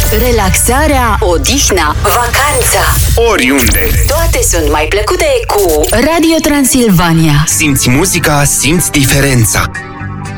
Relaxarea, odihna, vacanța. Oriunde. Toate sunt mai plăcute cu Radio Transilvania. Simți muzica, simți diferența.